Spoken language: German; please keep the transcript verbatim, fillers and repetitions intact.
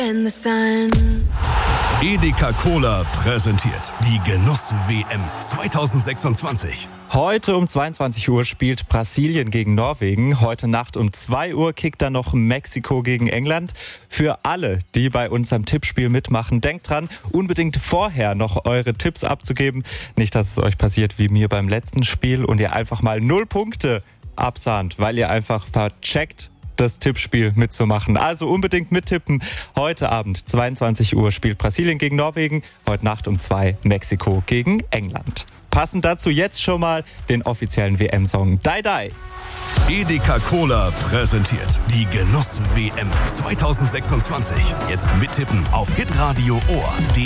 In the sun. Edeka Cola präsentiert die Genuss-W M zwanzig sechsundzwanzig. Heute um zweiundzwanzig Uhr spielt Brasilien gegen Norwegen. Heute Nacht um zwei Uhr kickt dann noch Mexiko gegen England. Für alle, die bei unserem Tippspiel mitmachen, denkt dran, unbedingt vorher noch eure Tipps abzugeben. Nicht, dass es euch passiert wie mir beim letzten Spiel und ihr einfach mal null Punkte absahnt, weil ihr einfach vercheckt, das Tippspiel mitzumachen. Also unbedingt mittippen. Heute Abend zweiundzwanzig Uhr spielt Brasilien gegen Norwegen. Heute Nacht um zwei Mexiko gegen England. Passend dazu jetzt schon mal den offiziellen W M-Song Die Die. Edeka Cola präsentiert die Genuss-W M zwanzig sechsundzwanzig. Jetzt mittippen auf hitradio ohr punkt de.